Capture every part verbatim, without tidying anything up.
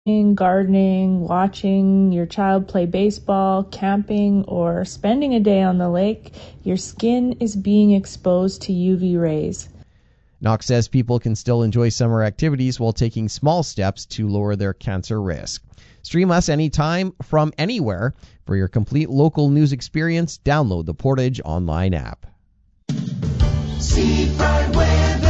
gardening, watching your child play baseball, camping, or spending a day on the lake, your skin is being exposed to U V rays. Knox says people can still enjoy summer activities while taking small steps to lower their cancer risk. Stream us anytime from anywhere. For your complete local news experience, download the Portage Online app. Seafront weather.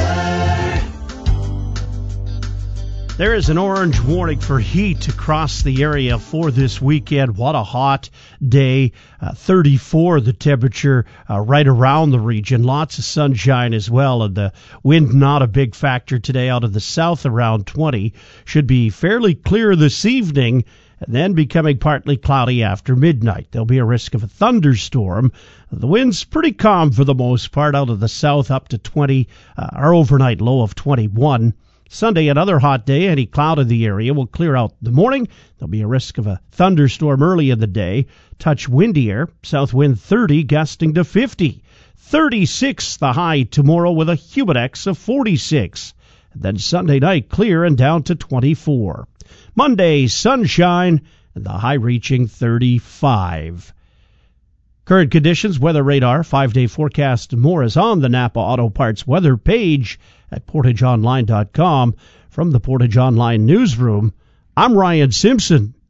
There is an orange warning for heat across the area for this weekend. What a hot day. Uh, thirty-four the temperature uh, right around the region. Lots of sunshine as well, and the wind not a big factor today out of the south around twenty. Should be fairly clear this evening, and then becoming partly cloudy after midnight. There'll be a risk of a thunderstorm. The wind's pretty calm for the most part out of the south up to twenty. Uh, our overnight low of twenty-one. Sunday, another hot day. Any cloud in the area will clear out in the morning. There'll be a risk of a thunderstorm early in the day. Touch windier. South wind thirty, gusting to fifty. thirty-six the high tomorrow with a humidex of forty-six. And then Sunday night, clear and down to twenty-four. Monday, sunshine, and the high reaching thirty-five. Current conditions, weather radar, five-day forecast, and more is on the Napa Auto Parts weather page at portage online dot com. From the Portage Online newsroom, I'm Ryan Simpson.